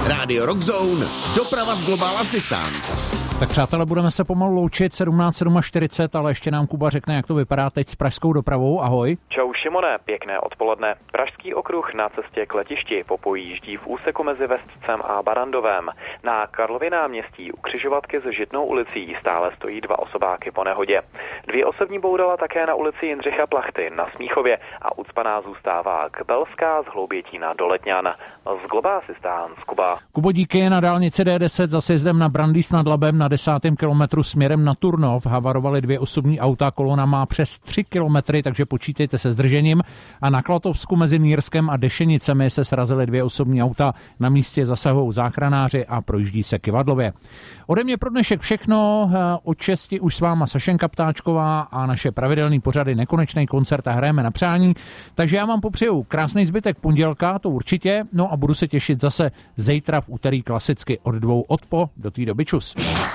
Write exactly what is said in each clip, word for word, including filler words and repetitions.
Rádio Rockzone, doprava z Global Assistance. Tak přátelé, budeme se pomalu loučit, sedmnáct čtyřicet sedm, ale ještě nám Kuba řekne, jak to vypadá teď s pražskou dopravou. Ahoj. Čau Šimone, pěkné odpoledne. Pražský okruh na cestě k letišti popojíždí v úseku mezi Vestcem a Barandovem. Na Karlově náměstí u křižovatky s Žitnou ulicí stále stojí dva osobáky po nehodě. Dvě osobní bourala také na ulici Jindřicha Plachty na Smíchově a ucpaná zůstává Kbelská z Hloubětína do Letňan. Z Global Assistance, Kuba. Kubo, díky. Na dálnici D deset za sjezdem na Brandýs nad Labem na desátém kilometru směrem na Turnov havarovaly dvě osobní auta, kolona má přes tři kilometry, takže počítejte se zdržením. A na Klatovsku mezi Mýrskem a Dešenicemi se srazily dvě osobní auta, na místě zasahují záchranáři a projíždí se Kyvadlově. Ode mě pro dnešek všechno, od šesti už s váma Sašenka Ptáčková a naše pravidelný pořady Nekonečný koncert a hrajeme na přání, takže já vám popřeju krásný zbytek pondělka, to určitě, no a budu se těšit zase zítra v úterý klasicky od dvou od po, do té doby čus.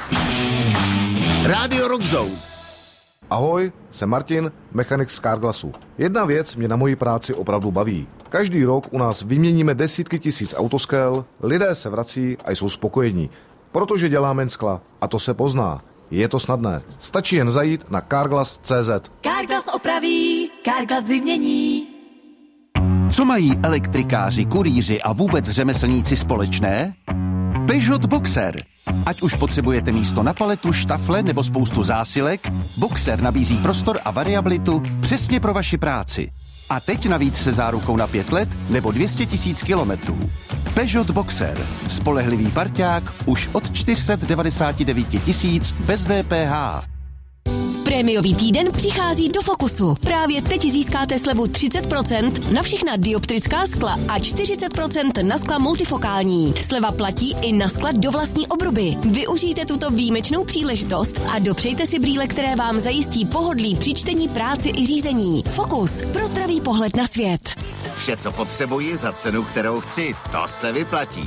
Rádio Rockzone. Ahoj, jsem Martin, mechanik z Carglassu. Jedna věc mě na mojí práci opravdu baví. Každý rok u nás vyměníme desítky tisíc autoskel, lidé se vrací a jsou spokojení. Protože děláme skla a to se pozná. Je to snadné. Stačí jen zajít na carglass tečka cé zet. Carglass opraví, Carglass vymění. Co mají elektrikáři, kurýři a vůbec řemeslníci společné? Peugeot Boxer. Ať už potřebujete místo na paletu, štafle nebo spoustu zásilek, Boxer nabízí prostor a variabilitu přesně pro vaši práci. A teď navíc se zárukou na pět let nebo dvě stě tisíc kilometrů. Peugeot Boxer. Spolehlivý parťák už od čtyři sta devadesát devět tisíc bez D P H. Prémiový týden přichází do Fokusu. Právě teď získáte slevu třicet procent na všechna dioptrická skla a čtyřicet procent na skla multifokální. Sleva platí i na skla do vlastní obruby. Využijte tuto výjimečnou příležitost a dopřejte si brýle, které vám zajistí pohodlí při čtení, práci i řízení. Fokus pro zdravý pohled na svět. Vše, co potřebuji za cenu, kterou chci, to se vyplatí.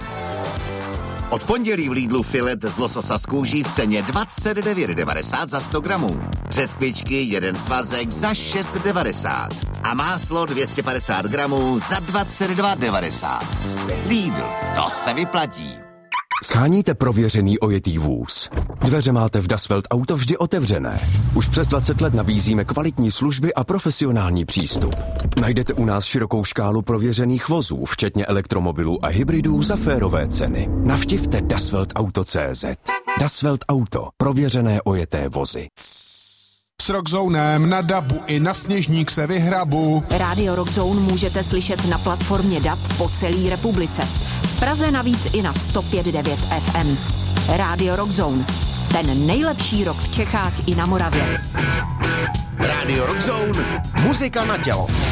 Od pondělí v Lidlu filet z lososa z kůží v ceně dvacet devět devadesát za sto gramů. Řetkvičky jeden svazek za šest devadesát. A máslo dvě stě padesát gramů za dvacet dva devadesát. Lidl, to se vyplatí. Sháníte prověřený ojetý vůz. Dveře máte v Dasvelt Auto vždy otevřené. Už přes dvacet let nabízíme kvalitní služby a profesionální přístup. Najdete u nás širokou škálu prověřených vozů, včetně elektromobilů a hybridů za férové ceny. Navštivte dasvelt auto tečka cé zet. Dasvelt Auto. Prověřené ojeté vozy. S Rockzonem na dabu i na Sněžník se vyhrabu. Rádio Rockzone můžete slyšet na platformě D A B po celé republice. V Praze navíc i na sto pět devět F M. Rádio Rockzone. Ten nejlepší rock v Čechách i na Moravě. Rádio Rockzone. Muzika na tělo.